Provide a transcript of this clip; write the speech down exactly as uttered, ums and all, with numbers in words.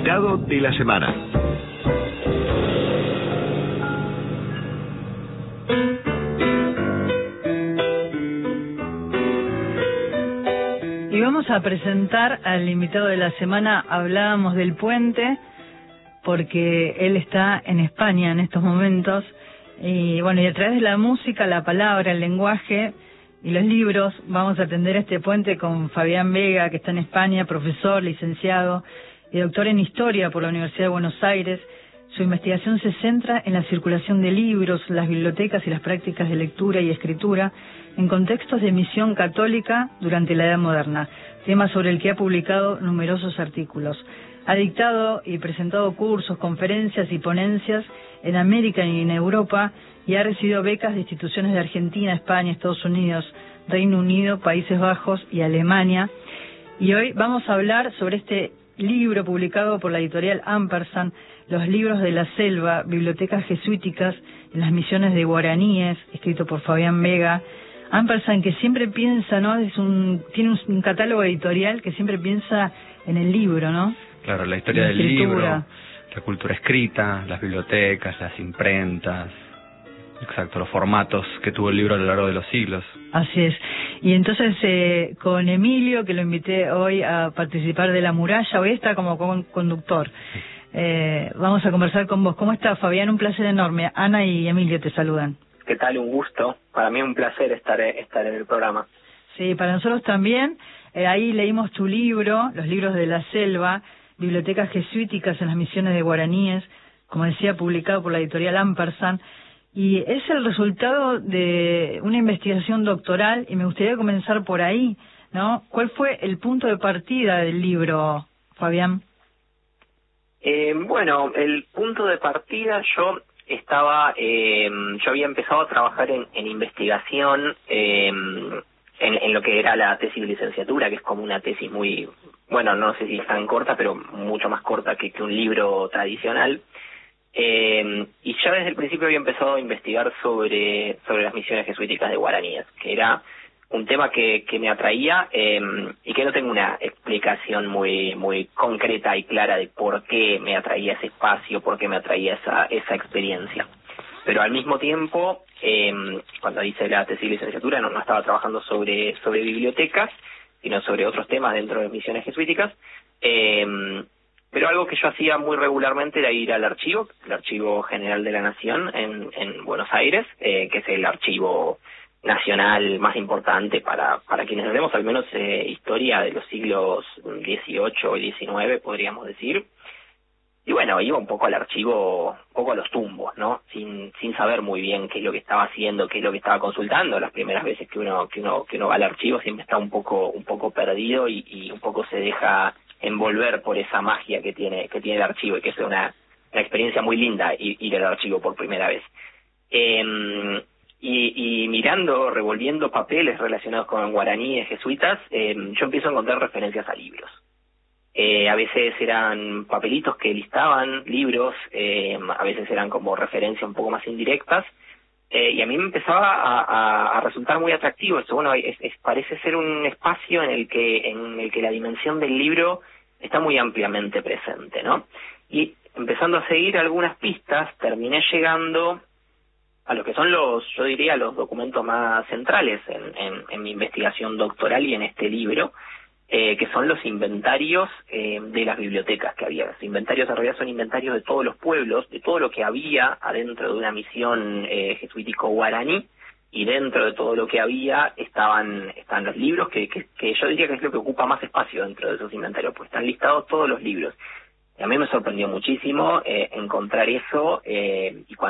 invitado de la semana. Y vamos a presentar al invitado de la semana. Hablábamos del puente porque él está en España en estos momentos. Y bueno, y a través de la música, la palabra, el lenguaje y los libros vamos a atender este puente con Fabián Vega, que está en España, profesor, licenciado y doctor en Historia por la Universidad de Buenos Aires. Su investigación se centra en la circulación de libros, las bibliotecas y las prácticas de lectura y escritura en contextos de misión católica durante la Edad Moderna, tema sobre el que ha publicado numerosos artículos. Ha dictado y presentado cursos, conferencias y ponencias en América y en Europa y ha recibido becas de instituciones de Argentina, España, Estados Unidos, Reino Unido, Países Bajos y Alemania. Y hoy vamos a hablar sobre este libro publicado por la editorial Ampersand, Los libros de la selva, bibliotecas jesuíticas en las misiones de guaraníes, escrito por Fabián Vega. Ampersand, que siempre piensa, ¿no? Es un tiene un, un catálogo editorial que siempre piensa en el libro, ¿no? Claro, la historia la del libro, la cultura escrita, las bibliotecas, las imprentas, exacto, los formatos que tuvo el libro a lo largo de los siglos. Así es. Y entonces eh, con Emilio, que lo invité hoy a participar de La Muralla, hoy está como con conductor. Eh, vamos a conversar con vos. ¿Cómo estás, Fabián? Un placer enorme. Ana y Emilio te saludan. ¿Qué tal? Un gusto. Para mí un placer estar estar en el programa. Sí, para nosotros también. Eh, ahí leímos tu libro, Los libros de la selva, bibliotecas jesuíticas en las misiones de guaraníes, como decía, publicado por la editorial Ampersand. Y es el resultado de una investigación doctoral, y me gustaría comenzar por ahí, ¿no? ¿Cuál fue el punto de partida del libro, Fabián? Eh, bueno, el punto de partida, yo estaba, eh, yo había empezado a trabajar en, en investigación, eh, en, en lo que era la tesis de licenciatura, que es como una tesis muy, bueno, no sé si es tan corta, pero mucho más corta que, que un libro tradicional. Eh, y ya desde el principio había empezado a investigar sobre sobre las misiones jesuíticas de guaraníes, que era un tema que, que me atraía eh, y que no tengo una explicación muy muy concreta y clara de por qué me atraía ese espacio, por qué me atraía esa esa experiencia. Pero al mismo tiempo, eh, cuando hice la tesis de licenciatura, no, no estaba trabajando sobre sobre bibliotecas, sino sobre otros temas dentro de misiones jesuíticas. Eh, Pero algo que yo hacía muy regularmente era ir al archivo, el Archivo General de la Nación en, en Buenos Aires, eh, que es el archivo nacional más importante para para quienes hacemos al menos eh, historia de los siglos dieciocho y diecinueve, podríamos decir. Y bueno, iba un poco al archivo, un poco a los tumbos, ¿no? Sin sin saber muy bien qué es lo que estaba haciendo, qué es lo que estaba consultando. Las primeras veces que uno que uno que uno va al archivo siempre está un poco un poco perdido y, y un poco se deja envolver por esa magia que tiene que tiene el archivo, y que es una, una experiencia muy linda ir, ir al archivo por primera vez. Eh, y, y mirando, revolviendo papeles relacionados con guaraníes jesuitas, eh, yo empiezo a encontrar referencias a libros. Eh, a veces eran papelitos que listaban libros, eh, a veces eran como referencias un poco más indirectas, eh, y a mí me empezaba a, a, a resultar muy atractivo esto. Bueno, es, es, parece ser un espacio en el que en el que la dimensión del libro está muy ampliamente presente, ¿no? Y empezando a seguir algunas pistas, terminé llegando a lo que son los, yo diría, los documentos más centrales en, en, en mi investigación doctoral y en este libro, eh, que son los inventarios eh, de las bibliotecas que había. Los inventarios en realidad son inventarios de todos los pueblos, de todo lo que había adentro de una misión eh, jesuítico guaraní, y dentro de todo lo que había estaban están los libros, que, que, que yo diría que es lo que ocupa más espacio dentro de esos inventarios, pues están listados todos los libros. Y a mí me sorprendió muchísimo eh, encontrar eso, eh, y cuando